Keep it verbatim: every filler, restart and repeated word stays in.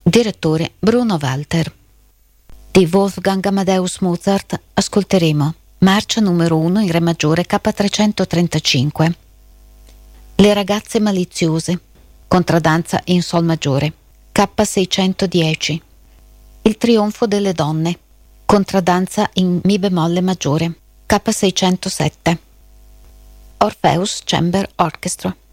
Direttore Bruno Walter. Di Wolfgang Amadeus Mozart ascolteremo Marcia numero uno in Re maggiore K trecentotrentacinque, Le ragazze maliziose, contraddanza in Sol maggiore K seicentodieci, Il trionfo delle donne, contraddanza in Mi bemolle maggiore K seicentosette, Orpheus Chamber Orchestra.